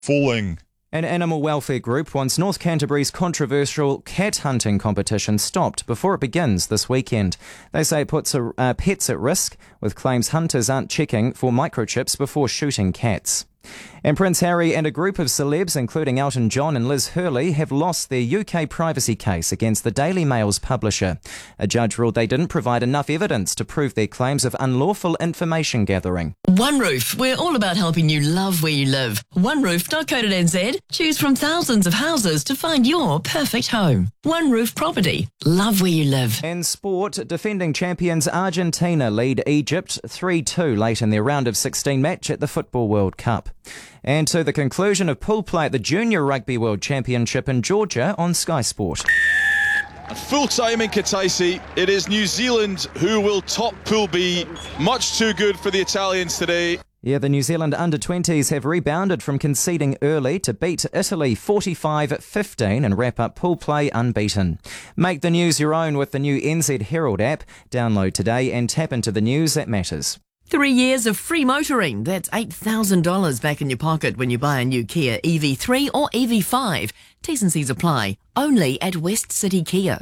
falling. An animal welfare group wants North Canterbury's controversial cat hunting competition stopped before it begins this weekend. They say it puts pets at risk, with claims hunters aren't checking for microchips before shooting cats. And Prince Harry and a group of celebs, including Elton John and Liz Hurley, have lost their UK privacy case against the Daily Mail's publisher. A judge ruled they didn't provide enough evidence to prove their claims of unlawful information gathering. One Roof, we're all about helping you love where you live. OneRoof.co.nz. Choose from thousands of houses to find your perfect home. One Roof Property. Love where you live. In sport, defending champions Argentina lead Egypt 3-2 late in their round of 16 match at the Football World Cup. And to the conclusion of pool play at the Junior Rugby World Championship in Georgia on Sky Sport. At full time in Kataisi, it is New Zealand who will top Pool B. Much too good for the Italians today. Yeah, the New Zealand under-20s have rebounded from conceding early to beat Italy 45-15 and wrap up pool play unbeaten. Make the news your own with the new NZ Herald app. Download today and tap into the news that matters. 3 years of free motoring. That's $8,000 back in your pocket when you buy a new Kia EV3 or EV5. T's and C's apply. Only at West City Kia.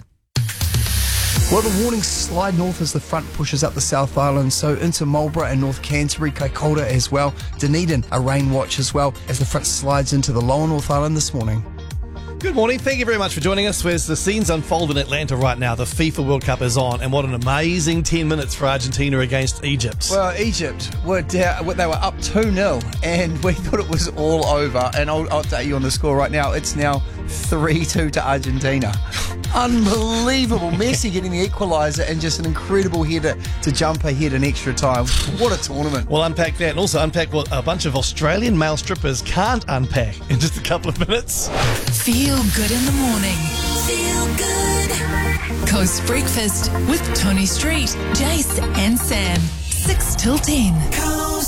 Well, the warnings slide north as the front pushes up the South Island, so into Marlborough and North Canterbury, Kaikoura as well. Dunedin, a rain watch as well as the front slides into the lower North Island this morning. Good morning. Thank you very much for joining us. As the scenes unfold in Atlanta right now, the FIFA World Cup is on, and what an amazing 10 minutes for Argentina against Egypt. Well, Egypt, they were up 2-0, and we thought it was all over, and I'll update you on the score right now. It's now 3-2 to Argentina. Unbelievable. Messi getting the equaliser and just an incredible header to jump ahead in extra time. What a tournament. We'll unpack that and also unpack what a bunch of Australian male strippers can't unpack in just a couple of minutes. Feel good in the morning. Feel good. Coast Breakfast with Tony Street, Jace and Sam. 6 till 10. Coast.